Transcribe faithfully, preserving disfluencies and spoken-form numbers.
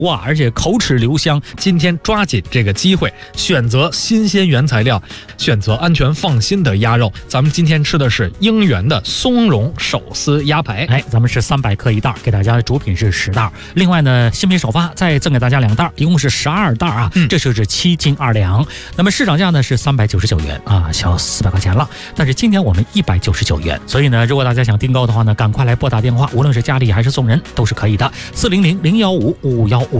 哇，而且口齿留香。今天抓紧这个机会，选择新鲜原材料，选择安全放心的鸭肉。咱们今天吃的是英源的松茸手撕鸭排， 哎，咱们是三百克一袋，给大家主品是十袋。另外呢，新品首发，再赠给大家两袋，一共是十二袋啊，嗯、这就是七斤二两。那么市场价呢是三百九十九元啊，小四百块钱了。但是今天我们一百九十九元，所以呢，如果大家想订购的话呢，赶快来拨打电话，无论是家里还是送人都是可以的，四零零零幺五五幺